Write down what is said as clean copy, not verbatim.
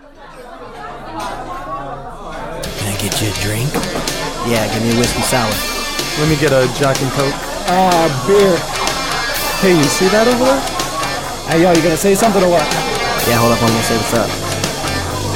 Can I get you a drink? Yeah, give me a whiskey sour. Let me get a Jack and Coke. Beer. Hey, you see that over there? Hey, yo, you gonna say something or what? Yeah, hold up, I'm gonna say what's up.